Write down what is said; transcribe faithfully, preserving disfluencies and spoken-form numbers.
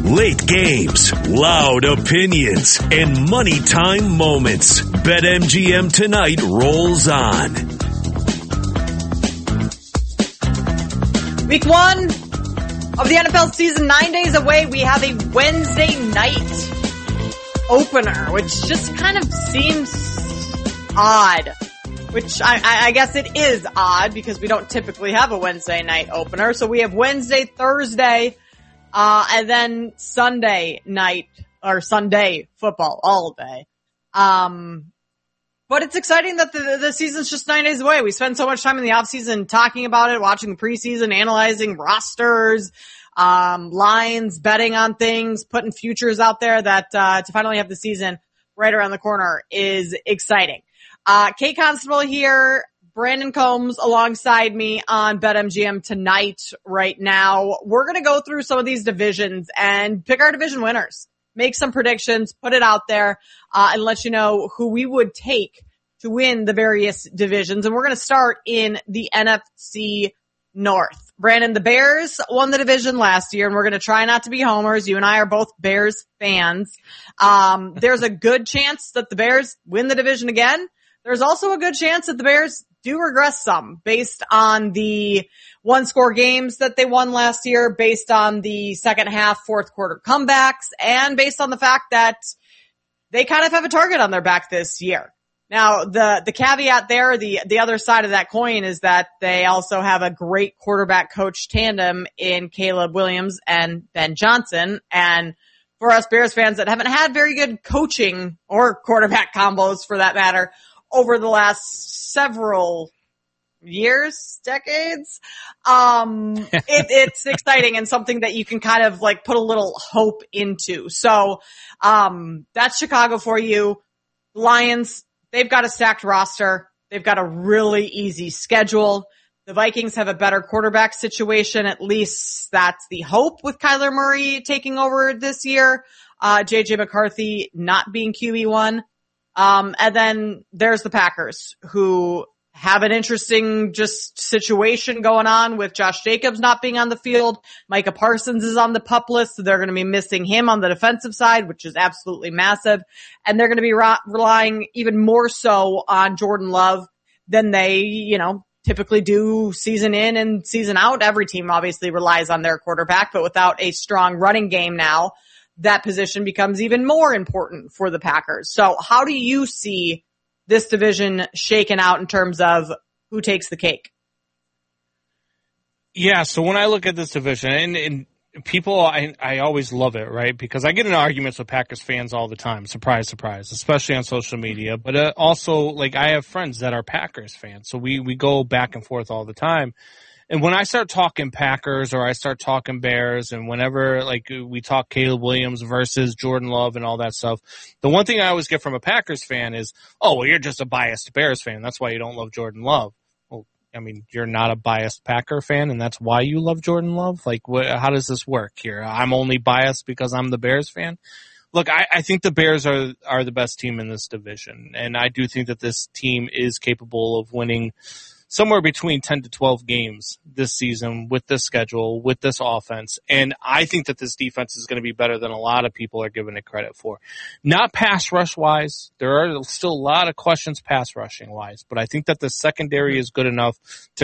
Late games, loud opinions, and money time moments. BetMGM Tonight rolls on. Week one of the N F L season, nine days away. We have a Wednesday night opener, which just kind of seems odd. Which I, I guess it is odd because we don't typically have a Wednesday night opener. So we have Wednesday, Thursday, uh, and then Sunday night or Sunday football all day. Um, but it's exciting that the, the season's just nine days away. We spend so much time in the off season talking about it, watching the preseason, analyzing rosters, um, lines, betting on things, putting futures out there that, uh, to finally have the season right around the corner is exciting. Uh, Kate Constable here, Brandon Combs alongside me on BetMGM Tonight right now. We're going to go through some of these divisions and pick our division winners, make some predictions, put it out there, uh, and let you know who we would take to win the various divisions. And we're going to start in the N F C North. Brandon, the Bears won the division last year, and we're going to try not to be homers. You and I are both Bears fans. Um, there's a good chance that the Bears win the division again. There's also a good chance that the Bears do regress some based on the one score games that they won last year, based on the second half, fourth quarter comebacks, and based on the fact that they kind of have a target on their back this year. Now, the, the caveat there, the, the other side of that coin is that they also have a great quarterback coach tandem in Caleb Williams and Ben Johnson. And for us Bears fans that haven't had very good coaching or quarterback combos for that matter, over the last several years, decades, um, it, it's exciting and something that you can kind of like put a little hope into. So, um, that's Chicago for you. Lions, they've got a stacked roster. They've got a really easy schedule. The Vikings have a better quarterback situation. At least that's the hope with Kyler Murray taking over this year. Uh, J J McCarthy not being Q B one. Um, and then there's the Packers, who have an interesting just situation going on with Josh Jacobs not being on the field. Micah Parsons is on the PUP list, so they're going to be missing him on the defensive side, which is absolutely massive. And they're going to be re- relying even more so on Jordan Love than they, you know, typically do season in and season out. Every team obviously relies on their quarterback, but without a strong running game now, that position becomes even more important for the Packers. So how do you see this division shaken out in terms of who takes the cake? Yeah, so when I look at this division, and, and people, I, I always love it, right? Because I get in arguments with Packers fans all the time. Surprise, surprise, especially on social media. But uh, also, like, I have friends that are Packers fans, so we, we go back and forth all the time. And when I start talking Packers or I start talking Bears, and whenever like we talk Caleb Williams versus Jordan Love and all that stuff, the one thing I always get from a Packers fan is, oh, well, you're just a biased Bears fan. That's why you don't love Jordan Love. Well, I mean, you're not a biased Packer fan, and that's why you love Jordan Love? Like, what, how does this work here? I'm only biased because I'm the Bears fan? Look, I, I think the Bears are are the best team in this division, and I do think that this team is capable of winning somewhere between ten to twelve games this season with this schedule, with this offense. And I think that this defense is going to be better than a lot of people are giving it credit for. Not pass rush wise. There are still a lot of questions pass rushing wise, but I think that the secondary is good enough to